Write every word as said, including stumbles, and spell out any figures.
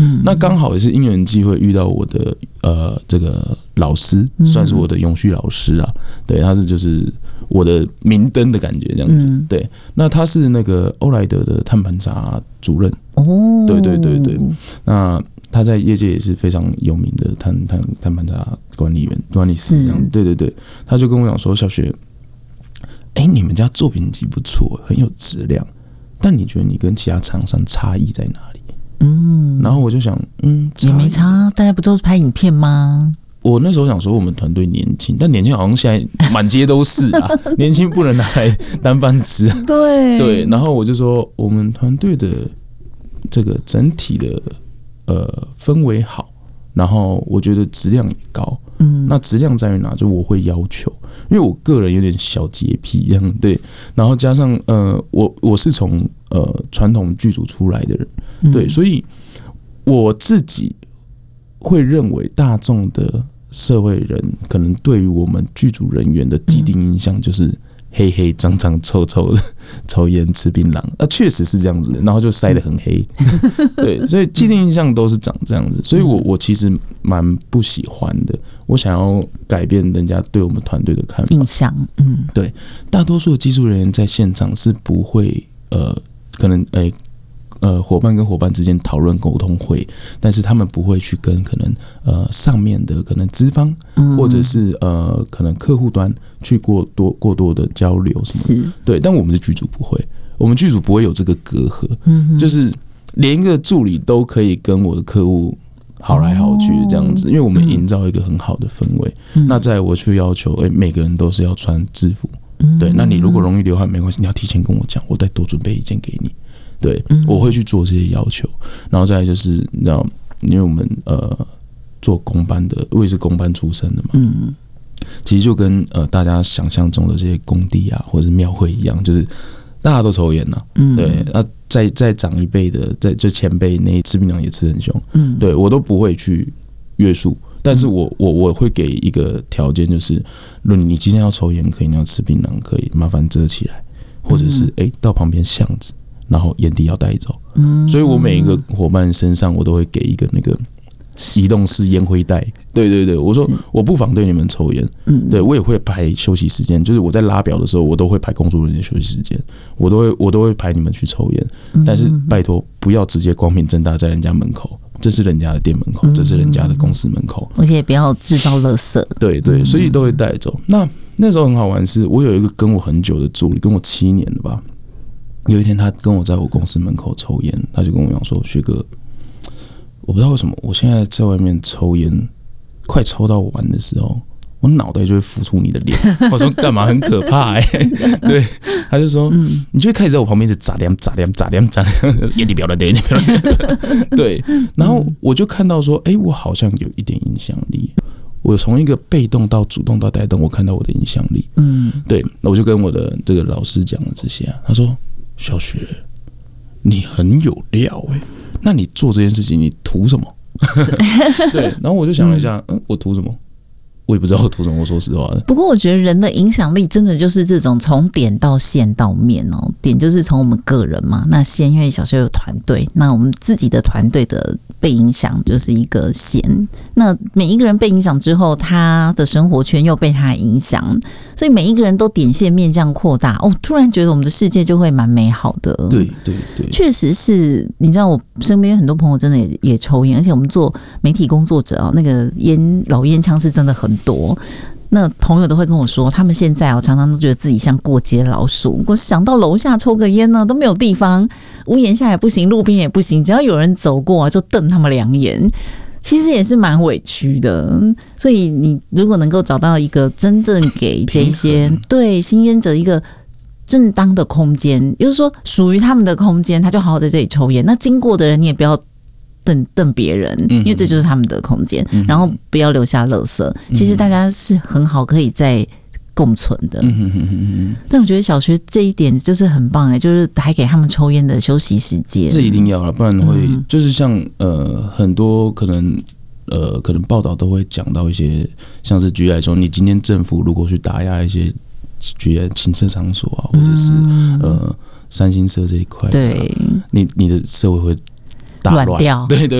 嗯，那刚好也是因缘际会遇到我的呃这个老师，算是我的永续老师啊，对，他是就是我的明灯的感觉这样子，嗯、对，那他是那个欧莱德的碳盘查主任，哦，对对对对，那他在业界也是非常有名的碳碳碳盘查管理员管理师这样，对对对，他就跟我讲说，小学，哎、欸，你们家作品集不错，很有质量。但你觉得你跟其他厂商差异在哪里？嗯，然后我就想，嗯， 也没差，大家不都是拍影片吗？ 我那时候想说，我们团队年轻，但年轻好像现在满街都是啊，年轻不能拿来当饭吃。 对对，然后我就说，我们团队的这个整体的呃氛围好，然后我觉得质量也高。嗯，那质量在于哪？就我会要求。因为我个人有点小洁癖，这样对，然后加上呃，我我是从呃传统剧组出来的人，嗯、对，所以我自己会认为大众的社会人可能对于我们剧组人员的既定印象就是黑黑脏脏臭臭的，抽烟吃槟榔，啊，确实是这样子的，然后就晒得很黑，对，所以既定印象都是长这样子，所以我我其实蛮不喜欢的。我想要改变人家对我们团队的看法印象，嗯， 对，大多数的技术人员在现场是不会呃，可能诶、欸、呃，伙伴跟伙伴之间讨论沟通会，但是他们不会去跟可能呃上面的可能资方，嗯、或者是呃可能客户端去过多过多的交流什么的，对，但我们的剧组不会，我们剧组不会有这个隔阂，嗯、就是连一个助理都可以跟我的客户好来好去这样子，因为我们营造一个很好的氛围。嗯、那再我去要求，哎、欸，每个人都是要穿制服。嗯、对，那你如果容易流汗没关系，你要提前跟我讲，我再多准备一件给你。对，嗯、我会去做这些要求。然后再来就是，你知道，因为我们呃做公班的，我也是公班出身的嘛。嗯，其实就跟呃大家想象中的这些工地啊或者是庙会一样，就是大家都抽烟呐、啊。嗯，对，那、啊。再再长一辈的，在就前辈那吃槟榔也吃很凶，嗯，对我都不会去约束，但是我我我会给一个条件，就是如果你今天要抽烟可以，你要吃槟榔可以，麻烦遮起来，或者是哎、欸、到旁边巷子，然后烟蒂要带走，嗯，所以我每一个伙伴身上我都会给一个那个移动式烟灰袋，对对对，我说我不反对你们抽烟，嗯，对我也会排休息时间，就是我在拉表的时候，我都会排工作人员休息时间，我都会我都会排你们去抽烟，但是拜托不要直接光明正大在人家门口，这是人家的店门口，这是人家的公司门口， 而且不要制造垃圾， 对对，所以都会带走。那那时候很好玩是，我有一个跟我很久的助理，跟我七年了吧，有一天他跟我在我公司门口抽烟，他就跟我讲说，学哥。我不知道为什么，我现在在外面抽烟，快抽到完的时候，我脑袋就会浮出你的脸。我说干嘛？很可怕哎、欸！对，他就说，嗯、你就会开始在我旁边一直咋亮咋亮咋亮咋亮，烟蒂不要乱丢，烟蒂不要乱丢。对，然后我就看到说，哎、欸，我好像有一点影响力。我从一个被动到主动到带动，我看到我的影响力。嗯，对，那我就跟我的这个老师讲了这些、啊，他说：“小学，你很有料哎、欸。”那你做这件事情，你图什么？对，然后我就想了一下，嗯，我图什么？我也不知道我图什么。我说实话的。 不过我觉得人的影响力真的就是这种从点到线到面哦。点就是从我们个人嘛，那线因为小学有团队，那我们自己的团队的被影响就是一个线。那每一个人被影响之后，他的生活圈又被他影响，所以每一个人都点线面这样扩大哦。突然觉得我们的世界就会蛮美好的。 对对对， 确实是。你知道我身边很多朋友真的 也, 也抽烟，而且我们做媒体工作者啊，那个烟老烟枪是真的很多。那朋友都会跟我说，他们现在啊常常都觉得自己像过街老鼠，我想到楼下抽个烟呢都没有地方，屋檐下也不行，路边也不行，只要有人走过啊就瞪他们两眼。其实也是蛮委屈的，所以你如果能够找到一个真正给这些对新烟者一个正当的空间，也就是说属于他们的空间，他就好好在这里抽烟。那经过的人你也不要瞪瞪别人，因为这就是他们的空间，嗯、然后不要留下垃圾。嗯、其实大家是很好可以在共存的。嗯、但我觉得小学这一点就是很棒哎，就是还给他们抽烟的休息时间。 这一定要了，不然会、嗯、就是像呃很多可能呃可能报道都会讲到一些，像是举例来说，你今天政府如果去打压一些举例情色场所啊，或者是、嗯、呃三星社这一块， 对， 你你的社会会大乱掉，对对。